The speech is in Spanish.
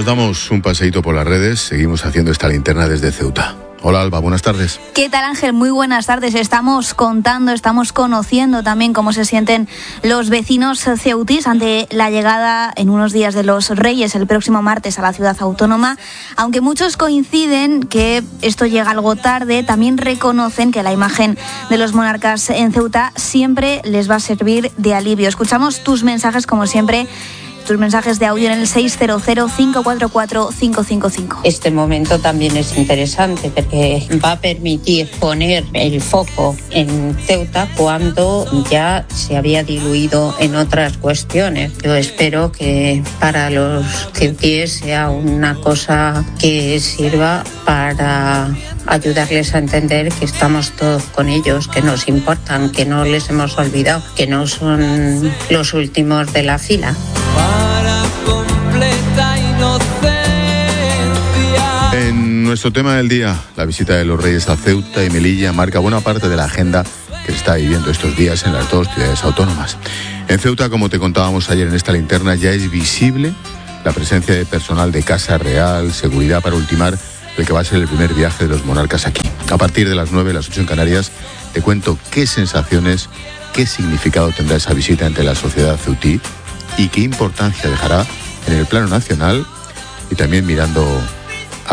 Nos damos un paseíto por las redes, seguimos haciendo esta linterna desde Ceuta. Hola Alba, buenas tardes. ¿Qué tal Ángel? Muy buenas tardes. Estamos conociendo también cómo se sienten los vecinos ceutís ante la llegada en unos días de los Reyes el próximo martes a la ciudad autónoma. Aunque muchos coinciden que esto llega algo tarde, también reconocen que la imagen de los monarcas en Ceuta siempre les va a servir de alivio. Escuchamos tus mensajes como siempre. Tus mensajes de audio en el 600-544-555. Este momento también es interesante porque va a permitir poner el foco en Ceuta cuando ya se había diluido en otras cuestiones. Yo espero que para los ceutíes sea una cosa que sirva para ayudarles a entender que estamos todos con ellos, que nos importan, que no les hemos olvidado, que no son los últimos de la fila. En nuestro tema del día, la visita de los Reyes a Ceuta y Melilla marca buena parte de la agenda que se está viviendo estos días en las dos ciudades autónomas. En Ceuta, como te contábamos ayer en esta linterna, ya es visible la presencia de personal de Casa Real, seguridad para ultimar el que va a ser el primer viaje de los monarcas aquí. A partir de las 9, las 8 en Canarias, te cuento qué sensaciones, qué significado tendrá esa visita entre la sociedad ceutí y qué importancia dejará en el plano nacional y también mirando